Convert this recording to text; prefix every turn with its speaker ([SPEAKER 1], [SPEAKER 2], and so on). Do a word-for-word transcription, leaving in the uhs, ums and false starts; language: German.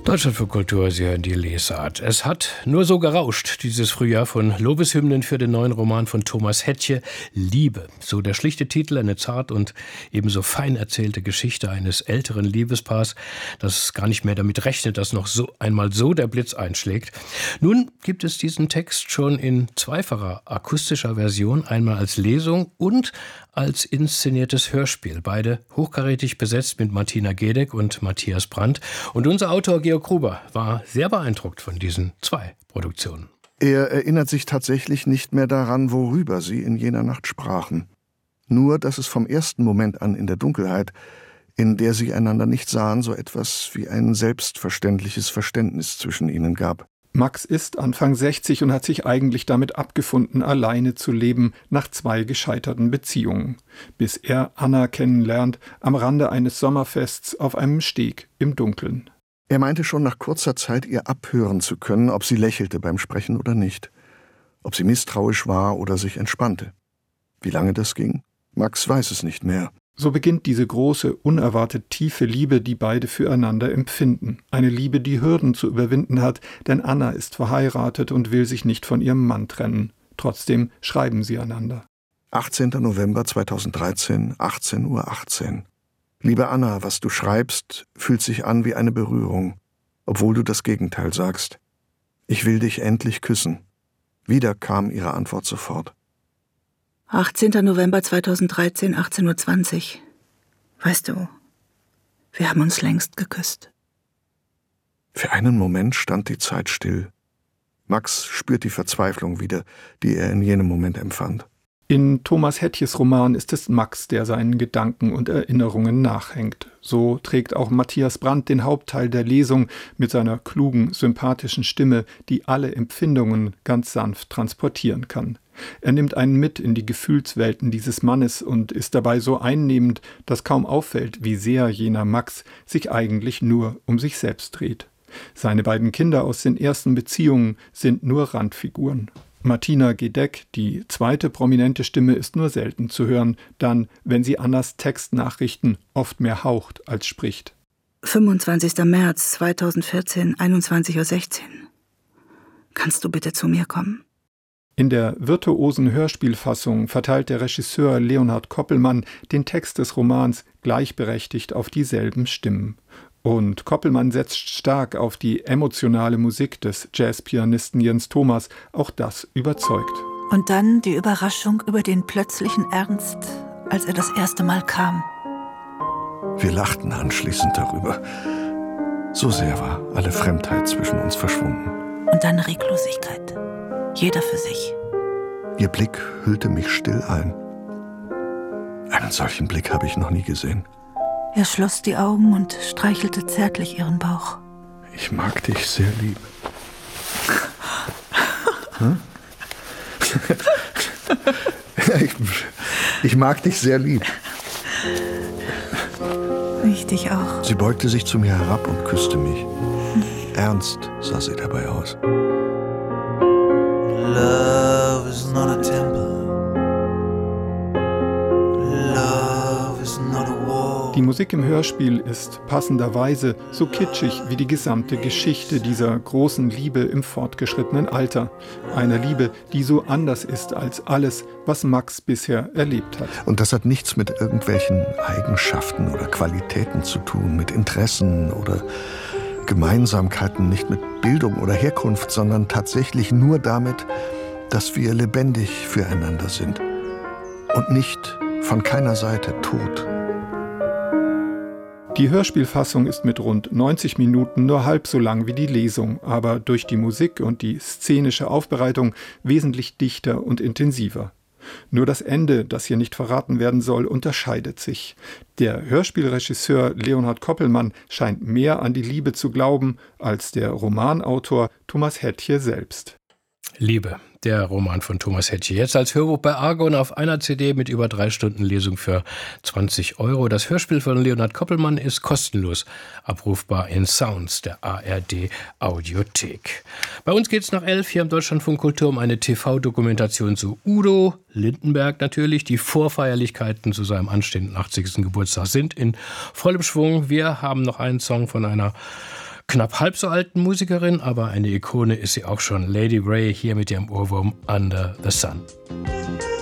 [SPEAKER 1] Deutschlandfunk Kultur, Sie hören die Lesart. Es hat nur so gerauscht, dieses Frühjahr, von Lobeshymnen für den neuen Roman von Thomas Hettche, Liebe. So der schlichte Titel, eine zart und ebenso fein erzählte Geschichte eines älteren Liebespaars, das gar nicht mehr damit rechnet, dass noch so einmal so der Blitz einschlägt. Nun gibt es diesen Text schon in zweifacher akustischer Version, einmal als Lesung und als inszeniertes Hörspiel. Beide hochkarätig besetzt mit Martina Gedeck und Matthias Brandt. Und unser Autor Georg Gruber war sehr beeindruckt von diesen zwei Produktionen.
[SPEAKER 2] Er erinnert sich tatsächlich nicht mehr daran, worüber sie in jener Nacht sprachen. Nur, dass es vom ersten Moment an in der Dunkelheit, in der sie einander nicht sahen, so etwas wie ein selbstverständliches Verständnis zwischen ihnen gab.
[SPEAKER 3] Max ist Anfang sechzig und hat sich eigentlich damit abgefunden, alleine zu leben nach zwei gescheiterten Beziehungen, bis er Anna kennenlernt am Rande eines Sommerfests auf einem Steg im Dunkeln.
[SPEAKER 2] Er meinte schon nach kurzer Zeit, ihr abhören zu können, ob sie lächelte beim Sprechen oder nicht, ob sie misstrauisch war oder sich entspannte. Wie lange das ging? Max weiß es nicht mehr.
[SPEAKER 3] So beginnt diese große, unerwartet tiefe Liebe, die beide füreinander empfinden. Eine Liebe, die Hürden zu überwinden hat, denn Anna ist verheiratet und will sich nicht von ihrem Mann trennen. Trotzdem schreiben sie einander.
[SPEAKER 2] achtzehnter November zweitausenddreizehn, achtzehn Uhr achtzehn. Liebe Anna, was du schreibst, fühlt sich an wie eine Berührung, obwohl du das Gegenteil sagst. Ich will dich endlich küssen. Wieder kam ihre Antwort sofort.
[SPEAKER 4] achtzehnter November zweitausenddreizehn, achtzehn Uhr zwanzig. Weißt du, wir haben uns längst geküsst.
[SPEAKER 2] Für einen Moment stand die Zeit still. Max spürt die Verzweiflung wieder, die er in jenem Moment empfand.
[SPEAKER 3] In Thomas Hettches Roman ist es Max, der seinen Gedanken und Erinnerungen nachhängt. So trägt auch Matthias Brandt den Hauptteil der Lesung mit seiner klugen, sympathischen Stimme, die alle Empfindungen ganz sanft transportieren kann. Er nimmt einen mit in die Gefühlswelten dieses Mannes und ist dabei so einnehmend, dass kaum auffällt, wie sehr jener Max sich eigentlich nur um sich selbst dreht. Seine beiden Kinder aus den ersten Beziehungen sind nur Randfiguren. Martina Gedeck, die zweite prominente Stimme, ist nur selten zu hören, dann, wenn sie Annas Textnachrichten oft mehr haucht als spricht.
[SPEAKER 4] fünfundzwanzigster März zweitausendvierzehn, einundzwanzig Uhr sechzehn. Kannst du bitte zu mir kommen?
[SPEAKER 3] In der virtuosen Hörspielfassung verteilt der Regisseur Leonhard Koppelmann den Text des Romans gleichberechtigt auf dieselben Stimmen. Und Koppelmann setzt stark auf die emotionale Musik des Jazzpianisten Jens Thomas. Auch das überzeugt.
[SPEAKER 4] Und dann die Überraschung über den plötzlichen Ernst, als er das erste Mal kam.
[SPEAKER 2] Wir lachten anschließend darüber. So sehr war alle Fremdheit zwischen uns verschwunden.
[SPEAKER 4] Und dann Reglosigkeit. Jeder für sich.
[SPEAKER 2] Ihr Blick hüllte mich still ein. Einen solchen Blick habe ich noch nie gesehen.
[SPEAKER 4] Er schloss die Augen und streichelte zärtlich ihren Bauch.
[SPEAKER 2] Ich mag dich sehr lieb. Hm? ich, ich mag dich sehr lieb.
[SPEAKER 4] Ich dich auch.
[SPEAKER 2] Sie beugte sich zu mir herab und küsste mich. Ernst sah sie dabei aus.
[SPEAKER 5] Love is not a temple. Love is not a wall.
[SPEAKER 3] Die Musik im Hörspiel ist passenderweise so kitschig wie die gesamte Geschichte dieser großen Liebe im fortgeschrittenen Alter. Einer Liebe, die so anders ist als alles, was Max bisher erlebt hat.
[SPEAKER 2] Und das hat nichts mit irgendwelchen Eigenschaften oder Qualitäten zu tun, mit Interessen oder Gemeinsamkeiten, nicht mit Bildung oder Herkunft, sondern tatsächlich nur damit, dass wir lebendig füreinander sind und nicht von keiner Seite tot.
[SPEAKER 3] Die Hörspielfassung ist mit rund neunzig Minuten nur halb so lang wie die Lesung, aber durch die Musik und die szenische Aufbereitung wesentlich dichter und intensiver. Nur das Ende, das hier nicht verraten werden soll, unterscheidet sich. Der Hörspielregisseur Leonhard Koppelmann scheint mehr an die Liebe zu glauben als der Romanautor Thomas Hettche selbst.
[SPEAKER 1] Liebe, der Roman von Thomas Hettche. Jetzt als Hörbuch bei Argon auf einer C D mit über drei Stunden Lesung für zwanzig Euro. Das Hörspiel von Leonhard Koppelmann ist kostenlos abrufbar in Sounds der A R D Audiothek. Bei uns geht's nach elf hier im Deutschlandfunk Kultur um eine T V-Dokumentation zu Udo Lindenberg natürlich. Die Vorfeierlichkeiten zu seinem anstehenden achtzigsten Geburtstag sind in vollem Schwung. Wir haben noch einen Song von einer knapp halb so alten Musikerin, aber eine Ikone ist sie auch schon. Lady Ray hier mit ihrem Ohrwurm Under the Sun.